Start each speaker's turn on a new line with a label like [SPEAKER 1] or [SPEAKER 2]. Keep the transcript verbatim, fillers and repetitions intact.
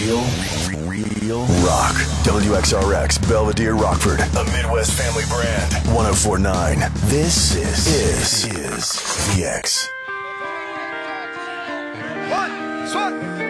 [SPEAKER 1] Real, real rock. W X R X, Belvedere, Rockford. A Midwest family brand. one oh four point nine. This is, is, is V X.
[SPEAKER 2] One, two.